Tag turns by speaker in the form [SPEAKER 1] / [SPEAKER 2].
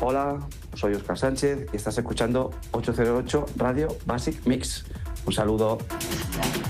[SPEAKER 1] Hola, soy Óscar Sánchez y estás escuchando 808 Radio Basic Mix. Un saludo.